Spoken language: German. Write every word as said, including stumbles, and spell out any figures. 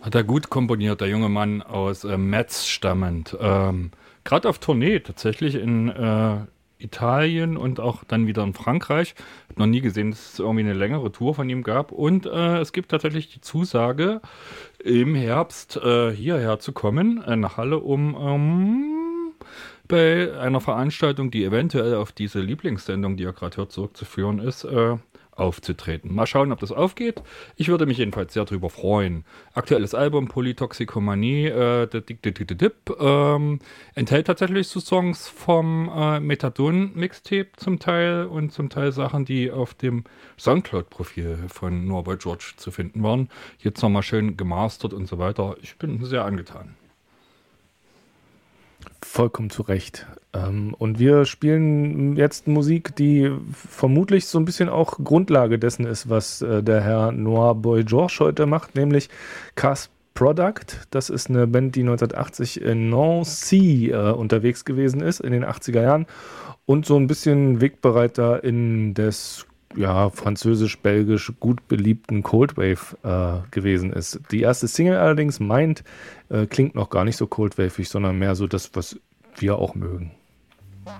Hat er gut komponiert, der junge Mann aus äh, Metz stammend. Ähm, Gerade auf Tournee, tatsächlich in äh, Italien und auch dann wieder in Frankreich. Hab noch nie gesehen, dass es irgendwie eine längere Tour von ihm gab. Und äh, es gibt tatsächlich die Zusage, im Herbst äh, hierher zu kommen, äh, nach Halle, um ähm, bei einer Veranstaltung, die eventuell auf diese Lieblingssendung, die ihr gerade hört, zurückzuführen ist, äh, aufzutreten. Mal schauen, ob das aufgeht. Ich würde mich jedenfalls sehr darüber freuen. Aktuelles Album Polytoxikomanie äh, der Dick Dick Dick Dip ähm, enthält tatsächlich so Songs vom äh, Methadon-Mixtape zum Teil und zum Teil Sachen, die auf dem Soundcloud-Profil von Norbert George zu finden waren. Jetzt nochmal schön gemastert und so weiter. Ich bin sehr angetan. Vollkommen zu Recht. Ähm, und wir spielen jetzt Musik, die vermutlich so ein bisschen auch Grundlage dessen ist, was äh, der Herr Noir Boy George heute macht, nämlich Cast Product. Das ist eine Band, die neunzehnhundertachtzig in Nancy äh, unterwegs gewesen ist, in den achtziger Jahren und so ein bisschen Wegbereiter in des ja, französisch-belgisch gut beliebten Cold Wave äh, gewesen ist. Die erste Single allerdings meint, äh, klingt noch gar nicht so cold waveig, sondern mehr so das, was wir auch mögen.